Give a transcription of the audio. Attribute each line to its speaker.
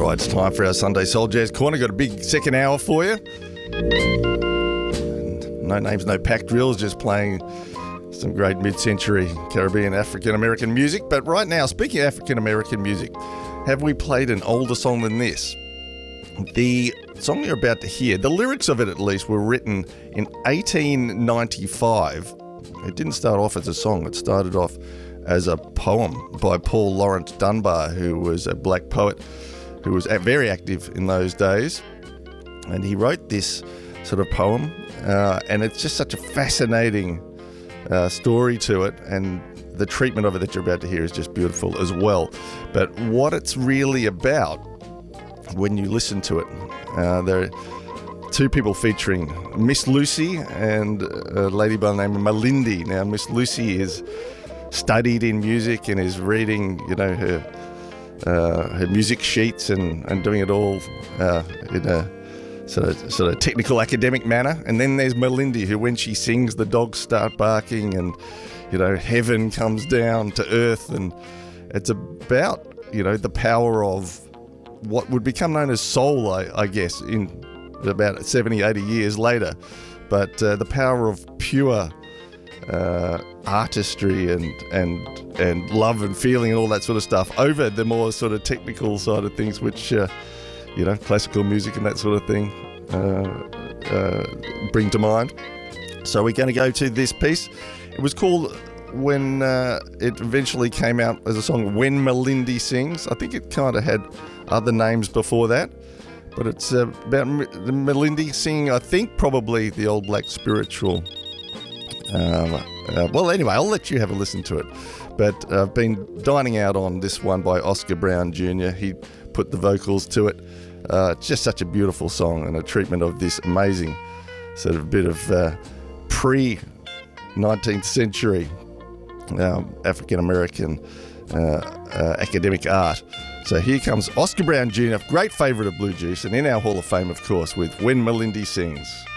Speaker 1: Right, it's time for our Sunday Soul Jazz Corner. Got a big second hour for you. And no names, no pack drills, just playing some great mid-century Caribbean African-American music. But right now, speaking of African-American music, have we played an older song than this? The song you're about to hear, the lyrics of it at least, were written in 1895. It didn't start off as a song. It started off as a poem by Paul Laurence Dunbar, who was a black poet who was very active in those days. And he wrote this sort of poem, and it's just such a fascinating story to it, and the treatment of it that you're about to hear is just beautiful as well. But what it's really about, when you listen to it, there are two people featuring Miss Lucy and a lady by the name of Malindi. Now, Miss Lucy is studied in music and is reading, her music sheets and doing it all in a sort of technical academic manner. And then there's Malindi, who when she sings, the dogs start barking and, heaven comes down to earth. And it's about, the power of what would become known as soul, I guess, in about 70, 80 years later. But the power of pure artistry and love and feeling and all that sort of stuff over the more sort of technical side of things, which classical music and that sort of thing bring to mind. So we're going to go to this piece. It was called, when it eventually came out as a song, When Malindi Sings. I think it kind of had other names before that, but it's about Malindi singing, I think, probably the old black spiritual. Well, anyway, I'll let you have a listen to it. But I've been dining out on this one by Oscar Brown Jr. He put the vocals to it. It's just such a beautiful song and a treatment of this amazing sort of bit of pre-19th century African-American academic art. So here comes Oscar Brown Jr., great favourite of Blue Juice, and in our Hall of Fame, of course, with When Malindi Sings.